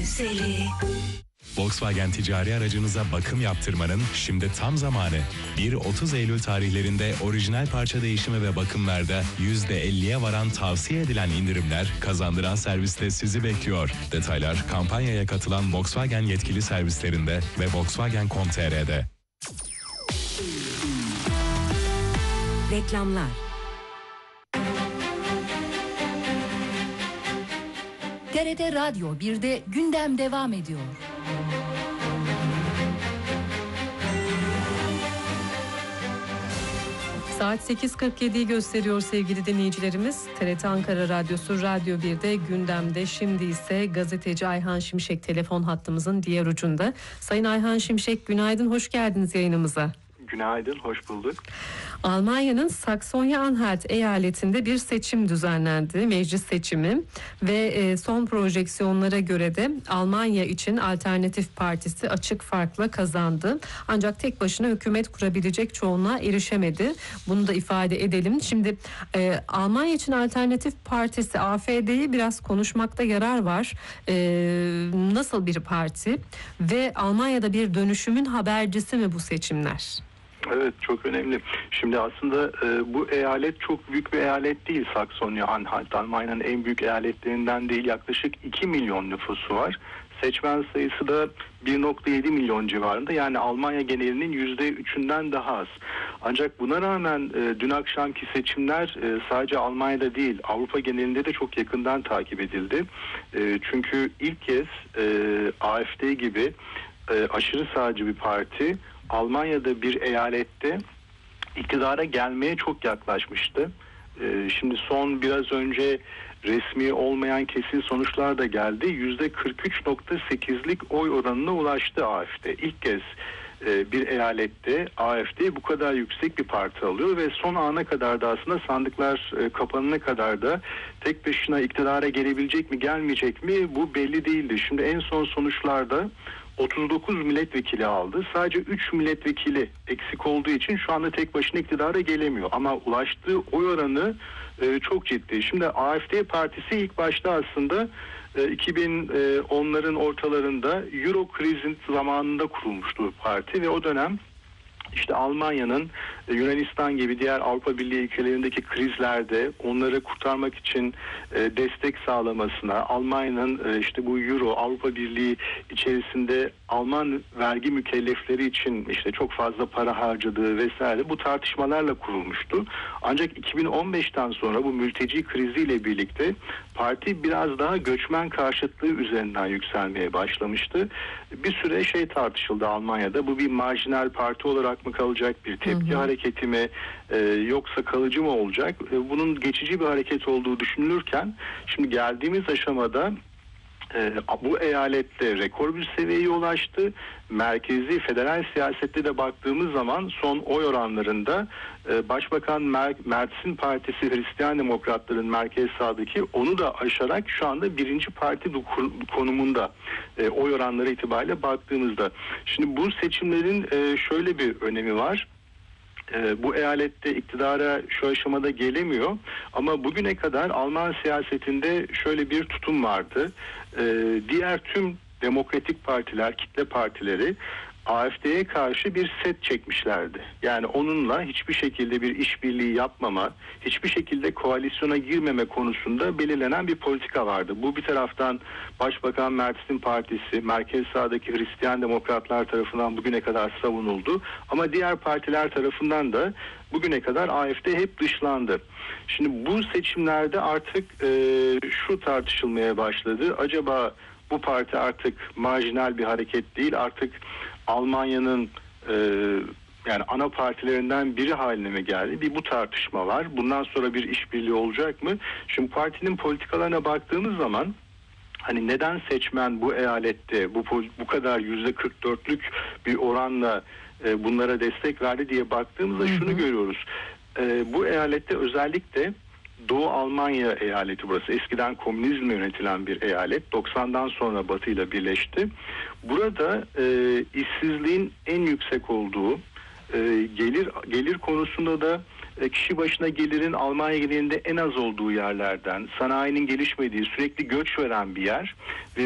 güzeli. Volkswagen ticari aracınıza bakım yaptırmanın şimdi tam zamanı. 1-30 Eylül tarihlerinde orijinal parça değişimi ve bakımlarda %50'ye varan tavsiye edilen indirimler kazandıran serviste sizi bekliyor. Detaylar kampanyaya katılan Volkswagen yetkili servislerinde ve Volkswagen.com.tr'de. Reklamlar. TRT Radyo 1'de gündem devam ediyor. Saat 8.47'yi gösteriyor sevgili dinleyicilerimiz. TRT Ankara Radyosu Radyo 1'de gündemde, şimdi ise gazeteci Ayhan Şimşek telefon hattımızın diğer ucunda. Sayın Ayhan Şimşek, günaydın, hoş geldiniz yayınımıza. Günaydın, hoş bulduk. Almanya'nın Saksonya-Anhalt eyaletinde bir seçim düzenlendi, meclis seçimi ve son projeksiyonlara göre de Almanya için Alternatif Partisi açık farkla kazandı. Ancak tek başına hükümet kurabilecek çoğunluğa erişemedi. Bunu da ifade edelim. Şimdi Almanya için Alternatif Partisi AfD'yi biraz konuşmakta yarar var. Nasıl bir parti ve Almanya'da bir dönüşümün habercisi mi bu seçimler? Evet, çok önemli. Şimdi aslında bu eyalet çok büyük bir eyalet değil. Saksonya-Anhalt Almanya'nın en büyük eyaletlerinden değil. Yaklaşık 2 milyon nüfusu var. Seçmen sayısı da 1,7 milyon civarında. Yani Almanya genelinin %3'ünden daha az. Ancak buna rağmen dün akşamki seçimler sadece Almanya'da değil, Avrupa genelinde de çok yakından takip edildi. Çünkü ilk kez AfD gibi aşırı sağcı bir parti Almanya'da bir eyalette iktidara gelmeye çok yaklaşmıştı. Şimdi son biraz önce resmi olmayan kesin sonuçlar da geldi. %43,8'lik oy oranına ulaştı AfD. İlk kez bir eyalette AfD bu kadar yüksek bir parti alıyor ve son ana kadar da aslında sandıklar kapanana kadar da tek başına iktidara gelebilecek mi gelmeyecek mi bu belli değildi. Şimdi en son sonuçlarda 39 milletvekili aldı. Sadece 3 milletvekili eksik olduğu için şu anda tek başına iktidara gelemiyor. Ama ulaştığı oy oranı çok ciddi. Şimdi AfD partisi ilk başta aslında 2010'ların ortalarında Euro krizin zamanında kurulmuştu bu parti ve o dönem İşte Almanya'nın Yunanistan gibi diğer Avrupa Birliği ülkelerindeki krizlerde onları kurtarmak için destek sağlamasına, Almanya'nın işte bu Euro Avrupa Birliği içerisinde Alman vergi mükellefleri için işte çok fazla para harcadığı vesaire bu tartışmalarla kurulmuştu. Ancak 2015'ten sonra bu mülteci kriziyle birlikte parti biraz daha göçmen karşıtlığı üzerinden yükselmeye başlamıştı. Bir süre tartışıldı Almanya'da. Bu bir marjinal parti olarak mı kalacak, bir tepki hareketi mi, yoksa kalıcı mı olacak? Bunun geçici bir hareket olduğu düşünülürken şimdi geldiğimiz aşamada bu eyalette rekor bir seviyeye ulaştı. Merkezi federal siyasette de baktığımız zaman son oy oranlarında Başbakan Merz'in partisi Hristiyan Demokratların merkez sağdaki onu da aşarak şu anda birinci parti konumunda oy oranları itibariyle baktığımızda. Şimdi bu seçimlerin şöyle bir önemi var. Bu eyalette iktidara şu aşamada gelemiyor ama bugüne kadar Alman siyasetinde şöyle bir tutum vardı. Diğer tüm demokratik partiler, kitle partileri AfD'ye karşı bir set çekmişlerdi. Yani onunla hiçbir şekilde bir işbirliği yapmama, hiçbir şekilde koalisyona girmeme konusunda belirlenen bir politika vardı. Bu bir taraftan Başbakan Merz'in partisi, merkez sağdaki Hristiyan Demokratlar tarafından bugüne kadar savunuldu. Ama diğer partiler tarafından da bugüne kadar AfD hep dışlandı. Şimdi bu seçimlerde artık şu tartışılmaya başladı. Acaba bu parti artık marjinal bir hareket değil, artık Almanya'nın yani ana partilerinden biri haline mi geldi? Bir bu tartışma var. Bundan sonra bir işbirliği olacak mı? Şimdi partinin politikalarına baktığımız zaman hani neden seçmen bu eyalette bu kadar %44'lük bir oranla bunlara destek verdi diye baktığımızda şunu görüyoruz. Bu eyalette özellikle Doğu Almanya eyaleti burası. Eskiden komünizmle yönetilen bir eyalet. 90'dan sonra Batı ile birleşti. Burada işsizliğin en yüksek olduğu, gelir konusunda da kişi başına gelirin Almanya genelinde en az olduğu yerlerden, sanayinin gelişmediği, sürekli göç veren bir yer ve